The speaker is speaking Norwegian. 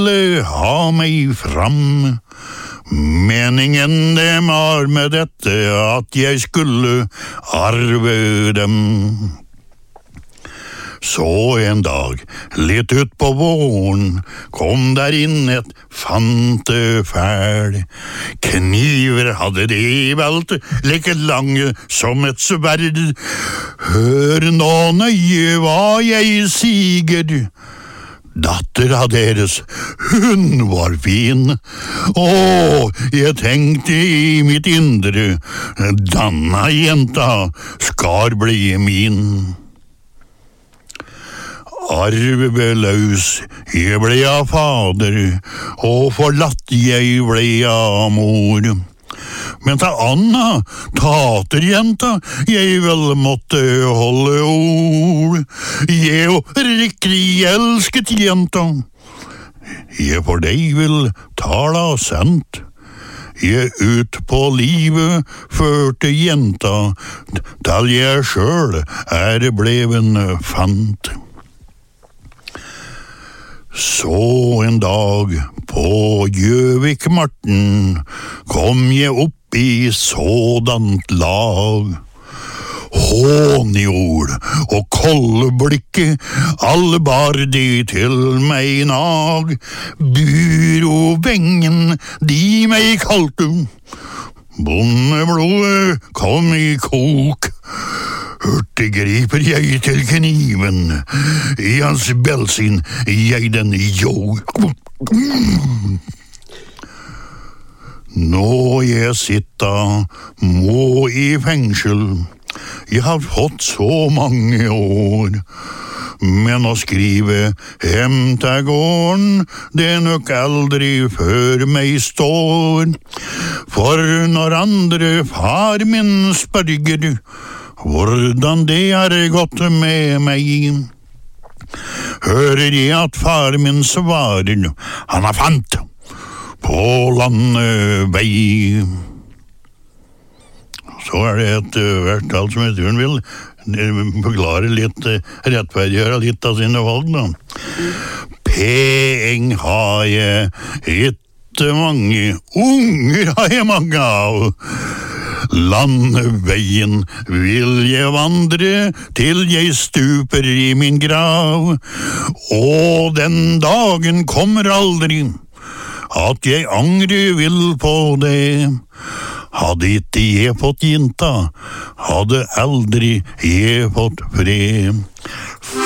ville ha meg fram. Meningen det var med dette at jeg skulle arve dem. Så en dag, litt ut på våren, kom der inn et fantefæl. Kniver hadde de valgt, like lange som et sverd. Hør nå nøye hva jeg siger. Dattera deres, hun var fin. Jeg tenkte i mitt indre, denne jenta skal bli min. Arveløs jeg ble av fader, og forlatt jeg ble av mor. Men ta Anna, taterjenta, jeg vel måtte holde ord. Jeg og riktig elsket jenta, jeg for deg vil tala sant. Jeg ut på livet førte jenta, til jeg sjøl bleven fant. Så en dag på Gjøvikmarten kom jeg opp i sådant lag. Hånjord og koldeblikket, alle bar de til meg nag. Byrovengen, de meg kalte, bondeblodet kom i kok. Hurtig griper jeg til kniven, i hans belsin jeg den jo. Nå jeg sitter må i fengsel, jeg har fått så mange år. Men å skrive hem til gården, det nok aldri før meg står. For når andre far min spørger, hvordan det gått med meg, hører jeg at far min svarer, han har fant på landevei. Så det et vertall som heter hun vil forklare litt, rettferdiggjøre litt av sine valg da. Peng har jeg ikke mange, unger har jeg mange av. Landeveien vil jeg vandre til jeg stuper i min grav. Og den dagen kommer aldri at jeg angrer vil på det. Hadde ikke jeg fått jenta, hadde aldri jeg fått fred.